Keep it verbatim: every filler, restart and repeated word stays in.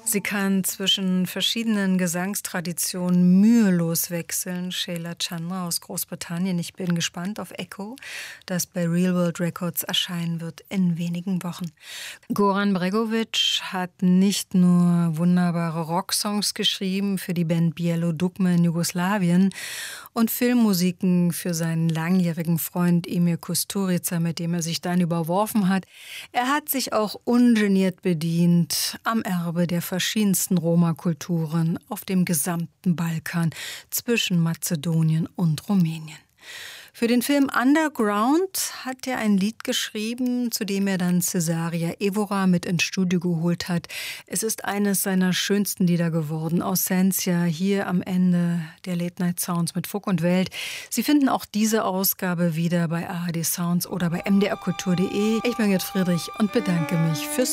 Sie kann zwischen verschiedenen Gesangstraditionen mühelos wechseln. Sheila Chandra aus Großbritannien. Ich bin gespannt auf Echo, das bei Real World Records erscheinen wird in wenigen Wochen. Goran Bregović hat nicht nur wunderbare Rocksongs geschrieben für die Band Bijelo Dugme in Jugoslawien und Filmmusiken für seinen langjährigen Freund Emir Kusturica, mit dem er sich dann überworfen hat. Er hat sich auch ungeniert bedient am Erbe der verschiedensten Roma-Kulturen auf dem gesamten Balkan zwischen Mazedonien und Rumänien. Für den Film Underground hat er ein Lied geschrieben, zu dem er dann Cesaria Evora mit ins Studio geholt hat. Es ist eines seiner schönsten Lieder geworden, Ausencia, hier am Ende der Late Night Sounds mit Fug und Welt. Sie finden auch diese Ausgabe wieder bei A R D Sounds oder bei m d r kultur punkt d e. Ich bin Gerd Friedrich und bedanke mich fürs